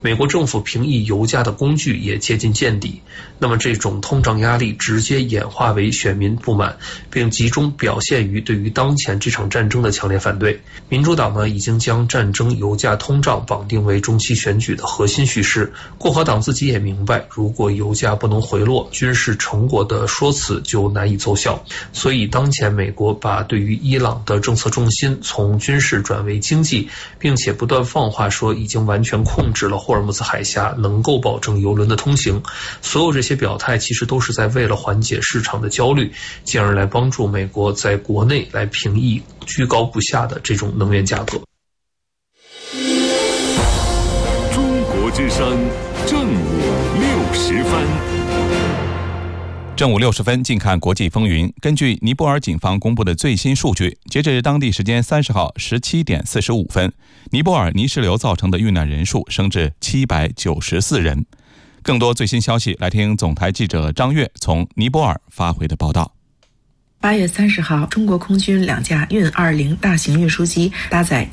美国政府平抑油价的工具也接近见底，那么这种通胀压力直接演化为选民不满，并集中表现于对于当前这场战争的强烈反对。民主党呢，已经将战争、油价、通胀绑定为中期选举的核心叙事。共和党自己也明白，如果油价不能回落，军事成果的说辞就难以奏效。所以当前美国把对于伊朗的政策重心从军事转为经济，并且不断放话说已经完全控制了霍尔木兹海峡，能够保证油轮的通行。所有这些表态其实都是在为了缓解市场的焦虑，进而来帮助美国在国内来平抑居高不下的这种能源价格。 中国之声正午60分。 正午60分，近看国际风云。根据尼泊尔警方公布的最新数据，截至当地时间30号17点45分，尼泊尔泥石流造成的遇难人数升至794人。更多最新消息，来听总台记者张悦从尼泊尔发回的报道。 8月30号，中国空军2架运20大型运输机搭载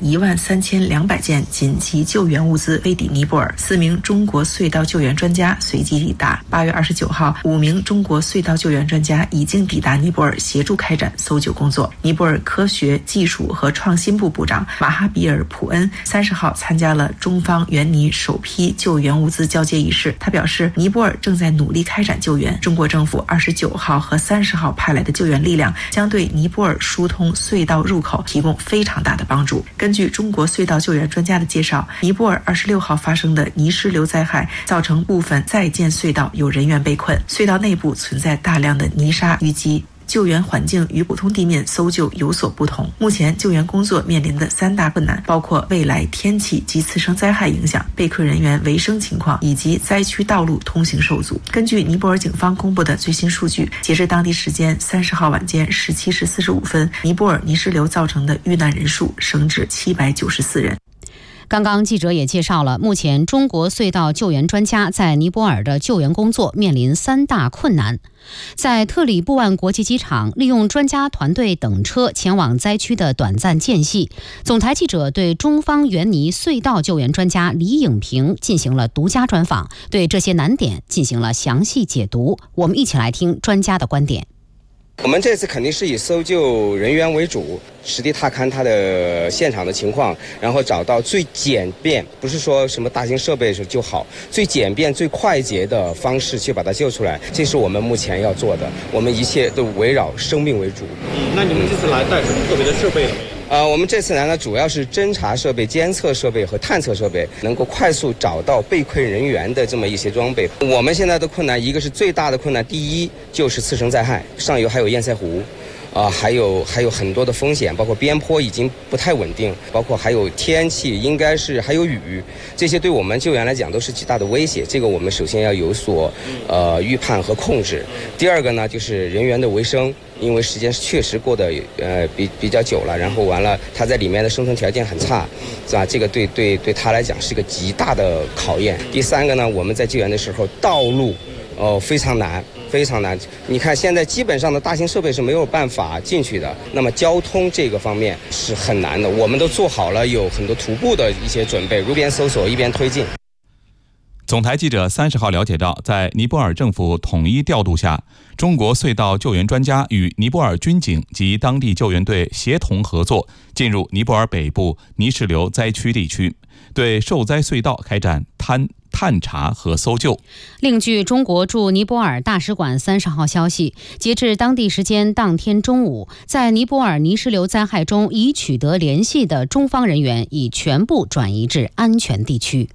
13200件紧急救援物资飞抵尼泊尔，4名中国隧道救援专家随即抵达。8月29号，5名中国隧道救援专家已经抵达尼泊尔，协助开展搜救工作。尼泊尔科学技术和创新部部长马哈比尔·普恩30号参加了中方援尼首批救援物资交接仪式。他表示，尼泊尔正在努力开展救援，中国政府29号和30号派来的救援力量将对尼泊尔疏通隧道入口提供非常大的帮助。根据中国隧道救援专家的介绍，尼泊尔26号发生的泥石流灾害造成部分在建隧道有人员被困，隧道内部存在大量的泥沙淤积，救援环境与普通地面搜救有所不同。目前救援工作面临的3大困难，包括未来天气及次生灾害影响、被困人员维生情况以及灾区道路通行受阻。根据尼泊尔警方公布的最新数据，截至当地时间30号晚间17时45分，尼泊尔泥石流造成的遇难人数升至794人。 刚刚记者也介绍了，目前中国隧道救援专家在尼泊尔的救援工作面临3大困难。在特里布万国际机场，利用专家团队等车前往灾区的短暂间隙，总台记者对中方援尼隧道救援专家李颖平进行了独家专访，对这些难点进行了详细解读。我们一起来听专家的观点。 我们这次肯定是以搜救人员为主，实地踏勘它的现场的情况，然后找到最简便，不是说什么大型设备就好，最简便最快捷的方式去把它救出来，这是我们目前要做的。我们一切都围绕生命为主。 那你们这次来带什么特别的设备了没有？ 我们这次来呢，主要是侦察设备、监测设备和探测设备，能够快速找到被困人员的这么一些装备。我们现在的困难，一个是最大的困难，第一就是次生灾害，上游还有堰塞湖。还有很多的风险，包括边坡已经不太稳定，包括还有天气，应该是还有雨，这些对我们救援来讲都是极大的威胁。这个我们首先要有所预判和控制。第二个呢，就是人员的维生，因为时间确实过得比较久了，然后完了他在里面的生存条件很差，是吧？这个对他来讲是个极大的考验。第三个呢，我们在救援的时候道路非常难。非常难，你看现在基本上的大型设备是没有办法进去的，那么交通这个方面是很难的，我们都做好了有很多徒步的一些准备，一边搜索一边推进。 总台记者30号了解到，在尼泊尔政府统一调度下，中国隧道救援专家与尼泊尔军警及当地救援队协同合作，进入尼泊尔北部泥石流灾区地区，对受灾隧道开展探查和搜救。 另据中国驻尼泊尔大使馆30号消息，截至当地时间当天中午，在尼泊尔泥石流灾害中已取得联系的中方人员已全部转移至安全地区。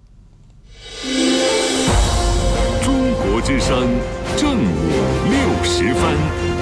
中国之声正午60分。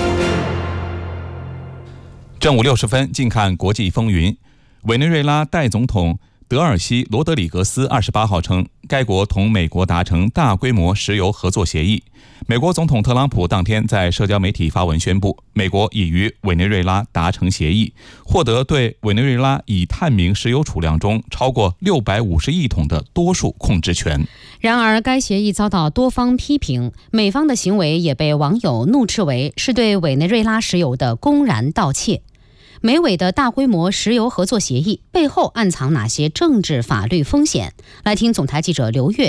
正午60分，近看国际风云。委内瑞拉代总统德尔西·罗德里格斯28号称，该国同美国达成大规模石油合作协议。美国总统特朗普当天在社交媒体发文宣布，美国已与委内瑞拉达成协议，获得对委内瑞拉已探明石油储量中超过650亿桶的多数控制权。 然而，该协议遭到多方批评，美方的行为也被网友怒斥为是对委内瑞拉石油的公然盗窃。美委的大规模石油合作协议背后暗藏哪些政治法律风险？来听总台记者刘越